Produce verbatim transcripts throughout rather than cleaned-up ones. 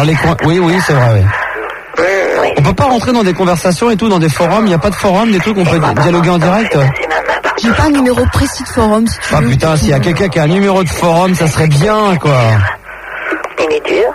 Alors les coins, oui, oui, c'est vrai, oui. Mmh, oui. On peut pas rentrer dans des conversations et tout, dans des forums, il n'y a pas de forum, des trucs, on peut dialoguer en direct. J'ai pas un numéro précis de forum, si tu Ah veux. putain, s'il y a quelqu'un qui a un numéro de forum, ça serait bien, quoi. Il est dur.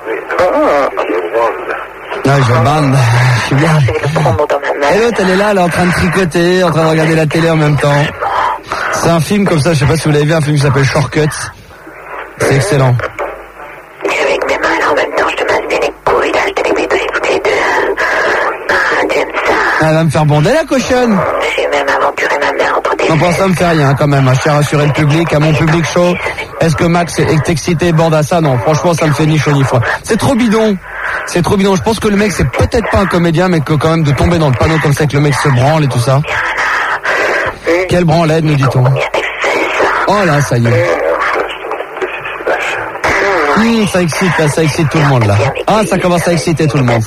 Ah, je bande, je suis bien. J'ai le promo dans ma main. Et l'autre, elle est là, elle est en train de tricoter, en train de regarder la télé en même temps. C'est un film comme ça, je sais pas si vous l'avez vu, un film qui s'appelle Shortcuts. C'est excellent. Et avec mes mains, là, en même temps, je te masse bien les couilles, là, je te les mets toutes les deux. Ah, tu aimes ça? Elle va me faire bonder la cochonne. J'ai même aventuré ma main entre tes Non, pour ça me fait rien quand même. Je tiens à rassurer le public, à mon public chaud. Est-ce que Max est excité et bande à ça? Non, franchement, ça me fait ni chaud ni froid. C'est trop bidon. C'est trop bidon. Je pense que le mec, c'est peut-être pas un comédien, mais que quand même de tomber dans le panneau comme ça, que le mec se branle et tout ça. Quelle branlette, nous dit-on. Oh là, ça y est. Mmh, ça excite, là, ça excite tout le monde, là. Ah, ça commence à exciter tout le monde.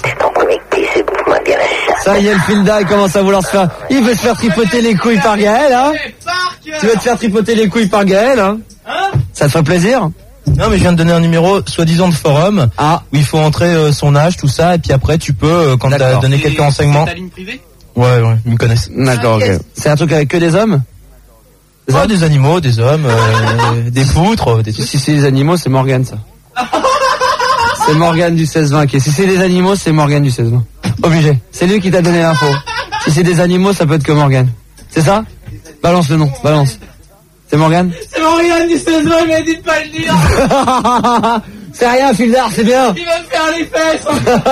Ça y est, le Filda, il commence à vouloir se faire... Il veut se faire tripoter les couilles par Gaël, hein? Tu veux te faire tripoter les couilles par Gaël, hein? Ça te ferait plaisir? Non, mais je viens de donner un numéro soi-disant de forum, ah. où il faut entrer euh, son âge, tout ça, et puis après tu peux, euh, quand t'as donné quelques renseignements... C'est ta ligne privée? Ouais, ouais, ils me connaissent. D'accord, ok. C'est un truc avec que des hommes? Des, ah, des animaux, des hommes, euh, des poutres, des trucs. Si c'est des animaux, c'est Morgane, ça. C'est Morgane du seize vingt qui est. Si c'est des animaux, c'est Morgane du seize vingt. Obligé. C'est lui qui t'a donné l'info. Si c'est des animaux, ça peut être que Morgane. C'est ça? Balance le nom, balance. C'est Morgane? C'est Morgane du seize vingt, il m'a dit de pas le dire. C'est rien, Fildar, c'est bien. Il va me faire les fesses.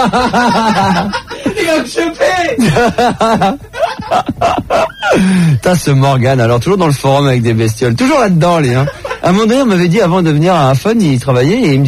Il va me choper. T'as ce Morgane, alors toujours dans le forum avec des bestioles. Toujours là-dedans, les, hein. À un moment donné, on m'avait dit avant de venir à un fun, il travaillait et il me